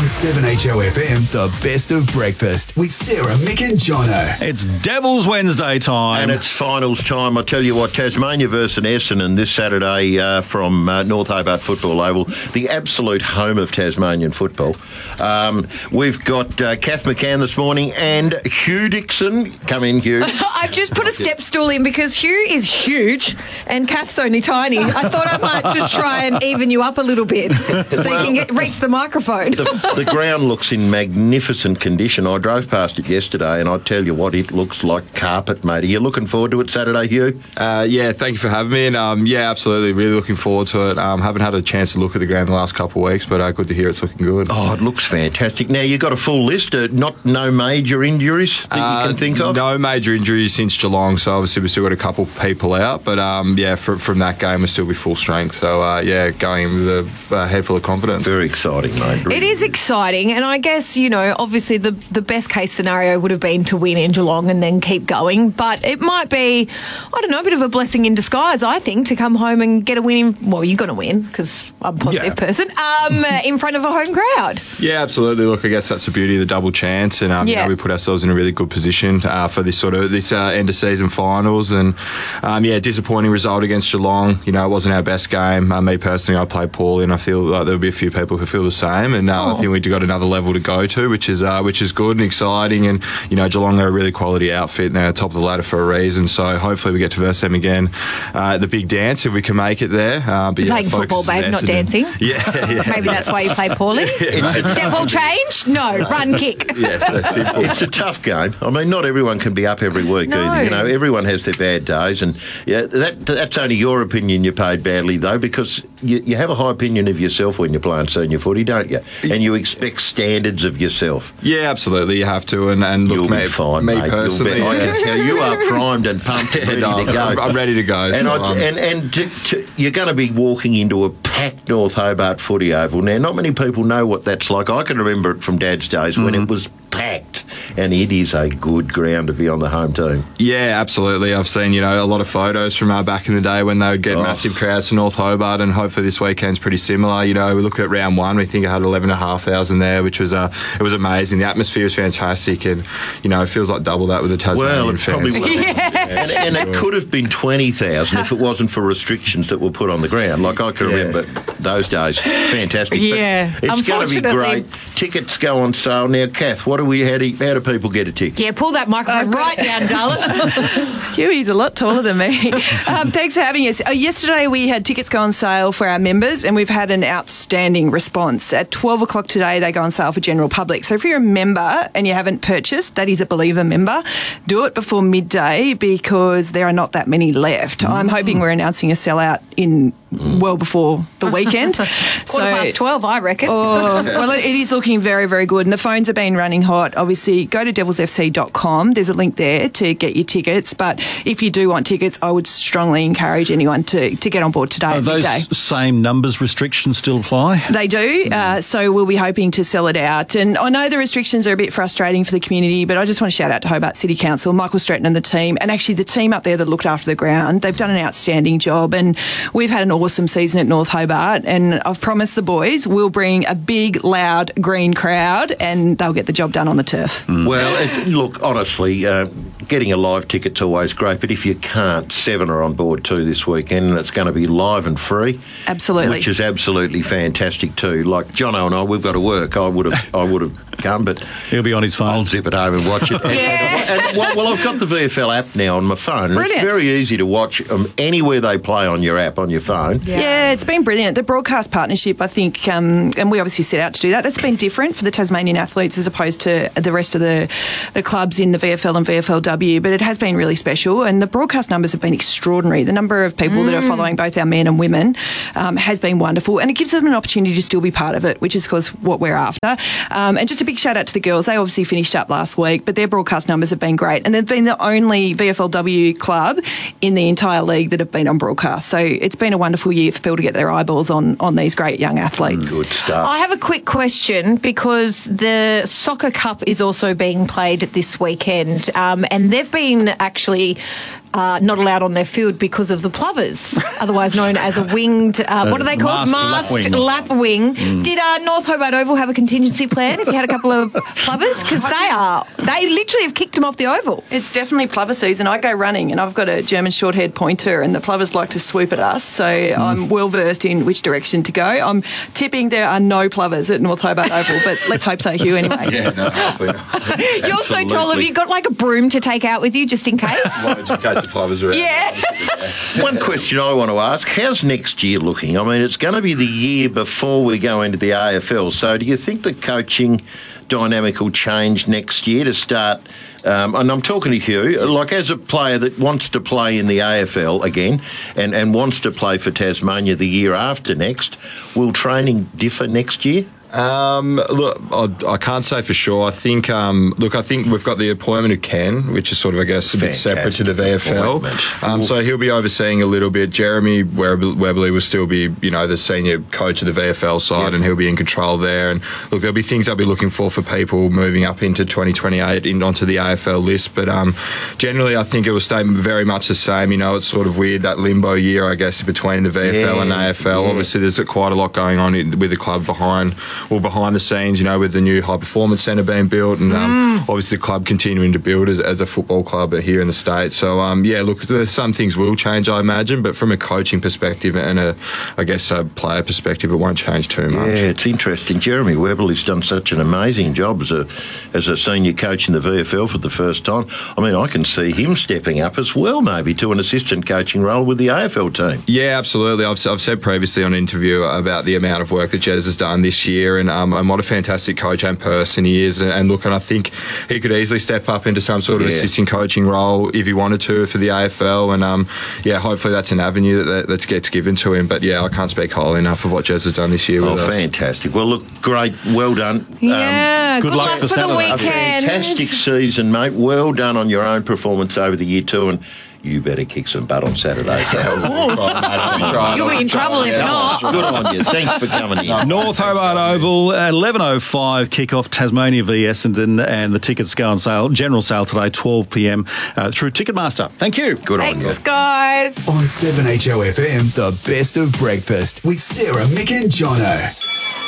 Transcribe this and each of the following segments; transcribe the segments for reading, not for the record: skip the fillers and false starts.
7HOFM, the best of breakfast with Sarah, Mick and Jono. It's Devils Wednesday time. And it's finals time. I tell you what, Tasmania versus Essendon this Saturday from North Hobart Football Oval, the absolute home of Tasmanian football. We've got Kath McCann this morning and Hugh Dixon. Come in, Hugh. I've just put a step stool in because Hugh is huge and Kath's only tiny. I thought I might just try and even you up a little bit so you can reach the microphone. The ground looks in magnificent condition. I drove past it yesterday and I tell you what, it looks like carpet, mate. Are you looking forward to it Saturday, Hugh? Yeah, thank you for having me. And yeah, absolutely, really looking forward to it. Haven't had a chance to look at the ground the last couple of weeks, but good to hear it's looking good. Oh, it looks fantastic. Now, you've got a full list, no major injuries that you can think of? No major injuries since Geelong, so obviously we've still got a couple people out, but yeah, from that game we'll still be full strength. So yeah, going with a head full of confidence. Very exciting, mate. It is exciting, and I guess, you know, obviously the best case scenario would have been to win in Geelong and then keep going, but it might be, I don't know, a bit of a blessing in disguise, I think, to come home and get a win. Well, you're going to win because I'm a positive person, in front of a home crowd. Yeah, absolutely. Look, I guess that's the beauty of the double chance, and you know, we put ourselves in a really good position for this end of season finals, and yeah, disappointing result against Geelong. You know, it wasn't our best game. Me personally, I played poorly, and I feel like there'll be a few people who feel the same. And I think we've got another level to go to, which is good and exciting. And you know, Geelong, they're a really quality outfit, and they're top of the ladder for a reason. So hopefully we get to verse them again, the big dance, if we can make it there. But yeah, playing football, babe, not dancing. Yeah. Maybe that's why you play poorly. Step ball change? No, run, kick. Yes, that's simple. It's a tough game. I mean, not everyone can be up every week either. You know, everyone has their bad days, and yeah, that's only your opinion. You paid badly though, because you have a high opinion of yourself when you're playing senior footy, don't you? And you expect standards of yourself. Yeah, absolutely. You have to, and look, you'll be fine, me mate. personally, I can tell you are primed and pumped and ready to go. I'm ready to go. And you're going to be walking into a packed North Hobart footy oval. Now, not many people know what that's like. I can remember it from Dad's days when it was packed, and it is a good ground to be on the home team. Yeah, absolutely. I've seen, you know, a lot of photos from back in the day when they would get massive crowds to North Hobart, and hopefully this weekend's pretty similar. You know, we look at round one, we think I had 11,500 there, which was it was amazing. The atmosphere was fantastic, and you know, it feels like double that with the Tasmanian fans. Probably and it could have been 20,000 if it wasn't for restrictions that were put on the ground. Like I can remember those days. Fantastic. Yeah, but it's going to be great. Tickets go on sale now. Kath, how do people get a ticket? Yeah, pull that microphone right down, darling. Huey's a lot taller than me. Thanks for having us. Yesterday we had tickets go on sale for our members, and we've had an outstanding response. At 12 o'clock today, they go on sale for general public. So if you're a member and you haven't purchased, that is a Believer member, do it before midday because there are not that many left. I'm hoping we're announcing a sellout in well before the weekend. Quarter past 12, I reckon. Well, it is looking very, very good, and the phones have been running hot. Obviously, go to devilsfc.com. There's a link there to get your tickets, but if you do want tickets, I would strongly encourage anyone to get on board today at midday. Those same numbers restrictions still apply? They do, so we'll be hoping to sell it out. And I know the restrictions are a bit frustrating for the community, but I just want to shout out to Hobart City Council, Michael Stretton and the team, and actually the team up there that looked after the ground. They've done an outstanding job, and we've had an awesome season at North Hobart, and I've promised the boys we'll bring a big, loud, green crowd, and they'll get the job done on the turf. Well, look, honestly, getting a live ticket's always great, but if you can't, 7 are on board too this weekend, and it's going to be live and free. Absolutely. Which is absolutely fantastic too. Like Jono and I, we've got to work. I would have come, but he'll be on his phone. I'll zip it home and watch it. Well, I've got the VFL app now on my phone. Brilliant. It's very easy to watch anywhere they play on your app on your phone. Yeah, it's been brilliant. The broadcast partnership, I think, and we obviously set out to do that. That's been different for the Tasmanian athletes as opposed to the rest of the clubs in the VFL and VFLW, but it has been really special, and the broadcast numbers have been extraordinary. The number of people that are following both our men and women has been wonderful, and it gives them an opportunity to still be part of it, which is, of course, what we're after. And just a big shout out to the girls. They obviously finished up last week, but their broadcast numbers have been great, and they've been the only VFLW club in the entire league that have been on broadcast. So it's been a wonderful year for people to get their eyeballs on these great young athletes. Good stuff. I have a quick question because the Soccer Cup is also being played this weekend, and they've been actually not allowed on their field because of the plovers, otherwise known as a winged, what are they called? Masked lap wing. Did North Hobart Oval have a contingency plan if you had a couple of plovers? Because they literally have kicked them off the oval. It's definitely plover season. I go running and I've got a German short-haired pointer and the plovers like to swoop at us, so I'm well versed in which direction to go. I'm tipping there are no plovers at North Hobart Oval, but let's hope so, Hugh, anyway. Yeah, no, hopefully not. You're so tall. Have you got like a broom to take out with you just in case? Well, just in case the plovers are out. Yeah. One question I want to ask, how's next year looking? I mean, it's going to be the year before we go into the AFL, so do you think the coaching dynamic will change next year to start? And I'm talking to Hugh, like as a player that wants to play in the AFL again and wants to play for Tasmania the year after next, will training differ next year? Look, I can't say for sure. I think, I think we've got the appointment of Ken, which is sort of, I guess, a bit separate to the VFL. So he'll be overseeing a little bit. Jeremy Webley will still be, the senior coach of the VFL side, and he'll be in control there. And look, there'll be things I'll be looking for people moving up into 2028 onto the AFL list. But generally, I think it will stay very much the same. It's sort of weird, that limbo year, I guess, between the VFL and AFL. Yeah. Obviously, there's quite a lot going on with the club behind the scenes, with the new high performance centre being built, and obviously the club continuing to build as a football club here in the States. So look, some things will change, I imagine, but from a coaching perspective and a player perspective, it won't change too much. Yeah, it's interesting. Jeremy Webley's done such an amazing job as a senior coach in the VFL for the first time. I mean, I can see him stepping up as well, maybe to an assistant coaching role with the AFL team. Yeah, absolutely. I've said previously on an interview about the amount of work that Jez has done this year, and what a fantastic coach and person he is. And look, and I think he could easily step up into some sort of assistant coaching role if he wanted to for the AFL. And hopefully that's an avenue that gets given to him. But I can't speak highly enough of what Jez has done this year with us. Fantastic. Well, look, great. Well done. Yeah, good luck for the weekend. A fantastic season, mate. Well done on your own performance over the year too, and you better kick some butt on Saturday. You'll be in trouble if not. Good on you. Thanks for coming in. North Hobart Oval, 11:05 kick-off, Tasmania v Essendon, and the tickets go on sale, general sale today, 12 p.m. Through Ticketmaster. Thank you. Good on you. Thanks, guys. On 7HOFM, the best of breakfast with Sarah, Mick and Jono.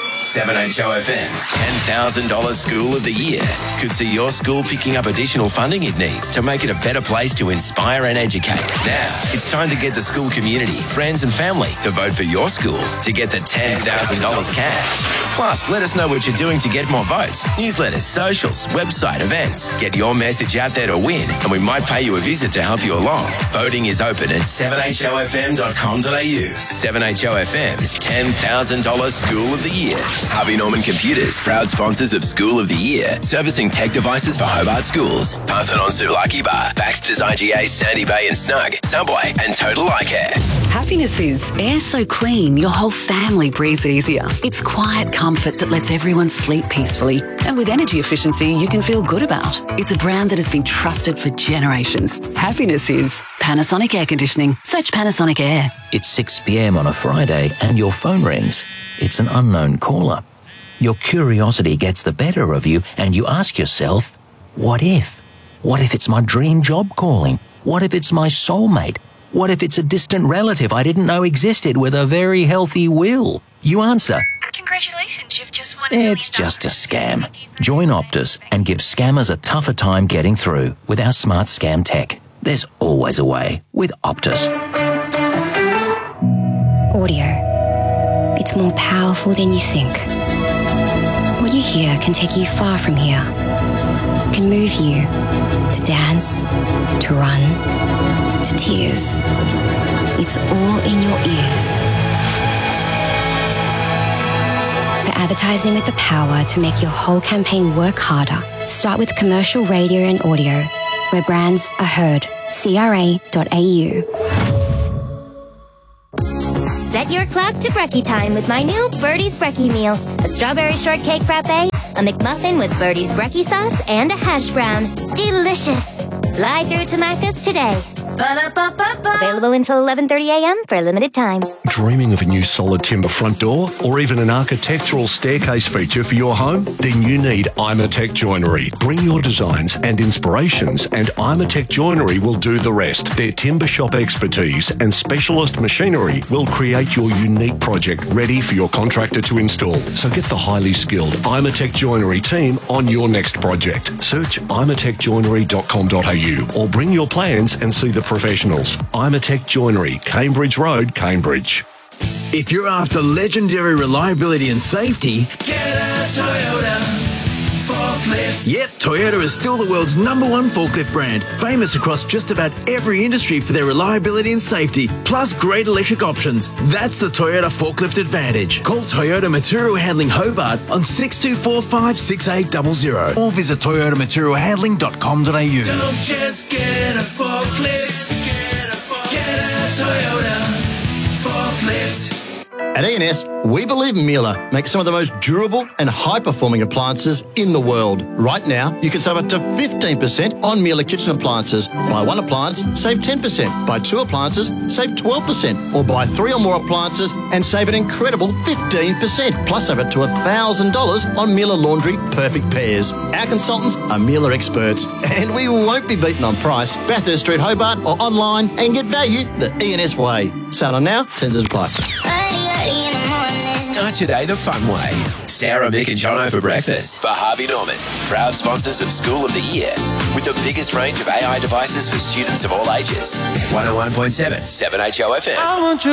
7HOFM's $10,000 School of the Year could see your school picking up additional funding it needs to make it a better place to inspire and educate. Now, it's time to get the school community, friends and family to vote for your school to get the $10,000 cash. Plus, let us know what you're doing to get more votes. Newsletters, socials, website, events. Get your message out there to win, and we might pay you a visit to help you along. Voting is open at 7hofm.com.au. 7HOFM's $10,000 School of the Year. Harvey Norman Computers, proud sponsors of School of the Year, servicing tech devices for Hobart schools. Parthenon Sulaki Bar, Baxter's IGA, Sandy Bay and Snug, Subway and Total Eye Care. Happiness is air so clean your whole family breathes easier. It's quiet comfort that lets everyone sleep peacefully. And with energy efficiency you can feel good about. It's a brand that has been trusted for generations. Happiness is Panasonic Air Conditioning. Search Panasonic Air. It's 6 p.m. on a Friday and your phone rings. It's an unknown caller. Your curiosity gets the better of you and you ask yourself, what if? What if it's my dream job calling? What if it's my soulmate? What if it's a distant relative I didn't know existed with a very healthy will? You answer, congratulations, you've just won $1 million. It's just a scam. Join Optus and give scammers a tougher time getting through with our smart scam tech. There's always a way with Optus. Audio. It's more powerful than you think. What you hear can take you far from here. Can move you to dance, to run, to tears. It's all in your ears. For advertising with the power to make your whole campaign work harder, start with commercial radio and audio, where brands are heard. CRA.au. Set your clock to brekkie time with my new Birdie's Brekkie Meal. A strawberry shortcake frappe, a McMuffin with Birdie's Brekkie sauce, and a hash brown. Delicious! Fly through to Macca's today. Available until 11:30 a.m. for a limited time. Dreaming of a new solid timber front door or even an architectural staircase feature for your home? Then you need Imatech Joinery. Bring your designs and inspirations and Imatech Joinery will do the rest. Their timber shop expertise and specialist machinery will create your unique project ready for your contractor to install. So get the highly skilled Imatech Joinery team on your next project. Search imatechjoinery.com.au or bring your plans and see the professionals. Imatech Joinery, Cambridge Road, Cambridge. If you're after legendary reliability and safety, get a Toyota forklift. Yep, Toyota is still the world's #1 forklift brand, famous across just about every industry for their reliability and safety, plus great electric options. That's the Toyota forklift advantage. Call Toyota Material Handling Hobart on 6245 6800 or visit toyotamaterialhandling.com.au. Don't just get a forklift, get a Toyota forklift. At E&S, we believe Miele makes some of the most durable and high-performing appliances in the world. Right now, you can save up to 15% on Miele kitchen appliances. Buy one appliance, save 10%. Buy two appliances, save 12%. Or buy three or more appliances and save an incredible 15%. Plus, save up to $1,000 on Miele Laundry Perfect Pairs. Our consultants are Miele experts, and we won't be beaten on price. Bathurst Street, Hobart, or online and get value the E&S way. Sound on now, sends it apply. Start your day the fun way. Sarah, Mick and Jono for breakfast. For Harvey Norman, proud sponsors of School of the Year, with the biggest range of AI devices for students of all ages. 101.7 7HO FM.